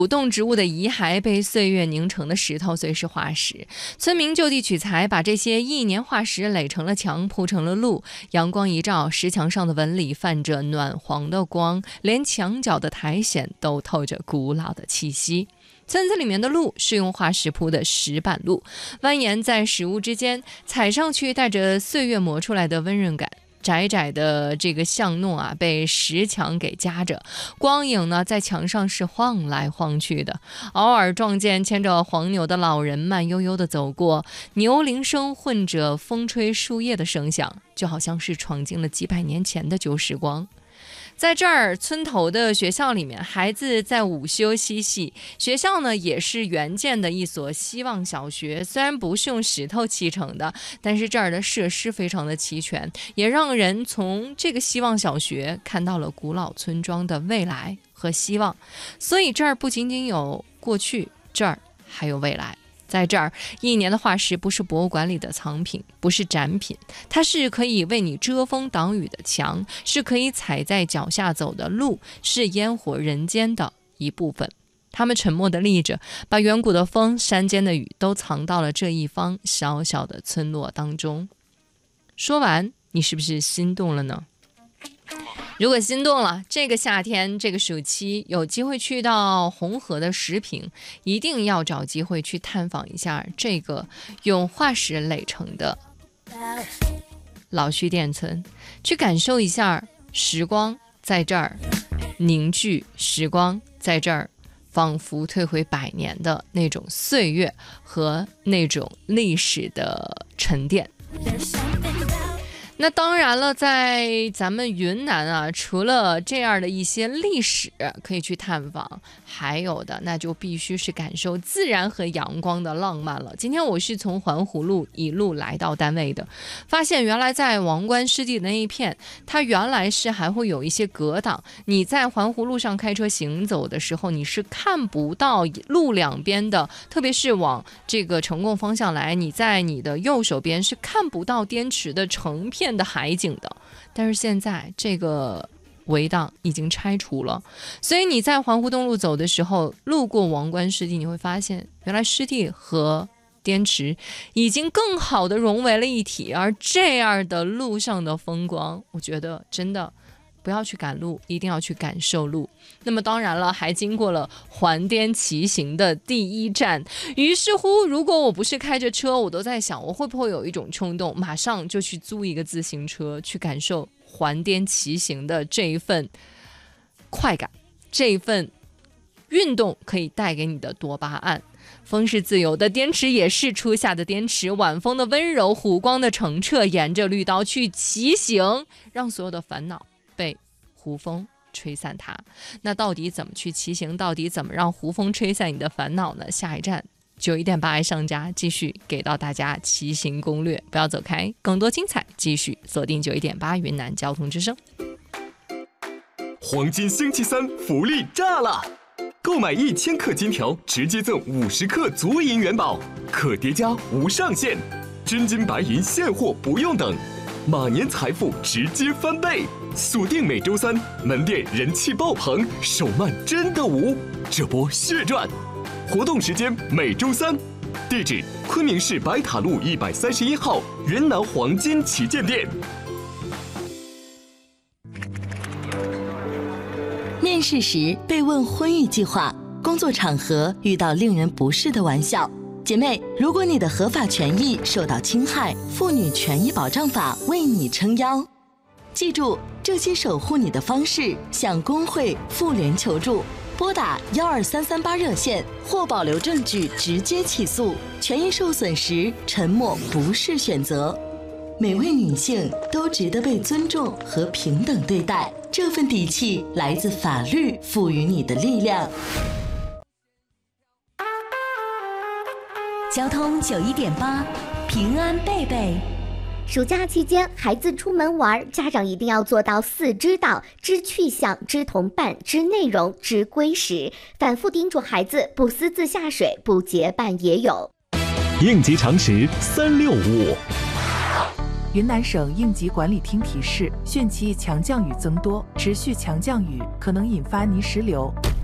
古动植物的遗骸被岁月凝成的石头，所以是化石。村民就地取材，把这些亿年化石垒成了墙，铺成了路。阳光一照，石墙上的纹理泛着暖黄的光，连墙角的苔藓都透着古老的气息。村子里面的路是用化石铺的石板路，蜿蜒在石屋之间，踩上去带着岁月磨出来的温润感。窄窄的这个巷弄啊，被石墙给夹着，光影呢在墙上是晃来晃去的，偶尔撞见牵着黄牛的老人慢悠悠地走过，牛铃声混着风吹树叶的声响，就好像是闯进了几百年前的旧时光。在这儿村头的学校里面，孩子在午休嬉戏。学校呢也是原建的一所希望小学，虽然不是用石头砌成的，但是这儿的设施非常的齐全，也让人从这个希望小学看到了古老村庄的未来和希望。所以这儿不仅仅有过去，这儿还有未来。在这儿，一年的化石不是博物馆里的藏品，不是展品，它是可以为你遮风挡雨的墙，是可以踩在脚下走的路，是烟火人间的一部分。他们沉默地立着，把远古的风、山间的雨都藏到了这一方小小的村落当中。说完，你是不是心动了呢？如果心动了，这个夏天这个暑期有机会去到红河的石坪，一定要找机会去探访一下这个用化石垒成的老圩店村，去感受一下时光在这儿凝聚，时光在这儿仿佛退回100年的那种岁月和那种历史的沉淀。那当然了，在咱们云南啊，除了这样的一些历史可以去探访，还有的那就必须是感受自然和阳光的浪漫了。今天我是从环湖路一路来到单位的，发现原来在王关湿地的那一片，它原来是还会有一些隔挡，你在环湖路上开车行走的时候，你是看不到路两边的，特别是往这个成贡方向来，你在你的右手边是看不到滇池的成片的海景的。但是现在这个围挡已经拆除了，所以你在环湖东路走的时候，路过王关湿地，你会发现原来湿地和滇池已经更好的融为了一体。而这样的路上的风光，我觉得真的不要去赶路，一定要去感受路。那么当然了，还经过了环滇骑行的第一站。于是乎，如果我不是开着车，我都在想，我会不会有一种冲动，马上就去租一个自行车，去感受环滇骑行的这一份快感，这一份运动可以带给你的多巴胺。风是自由的，滇池也是初夏的滇池，晚风的温柔，湖光的澄澈，沿着绿道去骑行，让所有的烦恼被湖风吹散它。那到底怎么去骑行，到底怎么让湖风吹散你的烦恼呢？下一站91.8爱上家继续给到大家骑行攻略，不要走开，更多精彩继续锁定91.8云南交通之声。 黄金星期三福利炸了！购买1000克金条，直接赠50克足银元宝，可叠加无上限，真金白银现货不用等，马年财富直接翻倍。锁定每周三，门店人气爆棚，手慢真的无，这波血赚！活动时间每周三，地址昆明市白塔路131号云南黄金旗舰店。 面试时被问婚育计划，工作场合遇到令人不适的玩笑。姐妹，如果你的合法权益受到侵害，妇女权益保障法为你撑腰。记住这些守护你的方式，向工会、妇联求助，拨打12338热线或保留证据直接起诉。权益受损时，沉默不是选择。每位女性都值得被尊重和平等对待，这份底气来自法律赋予你的力量。 交通91.8，平安贝贝。 暑假期间，孩子出门玩，家长一定要做到4知道：知去向、知同伴、知内容、知归时。反复叮嘱孩子不私自下水，不结伴野泳。 应急常识365。 云南省应急管理厅提示：汛期强降雨增多，持续强降雨可能引发泥石流，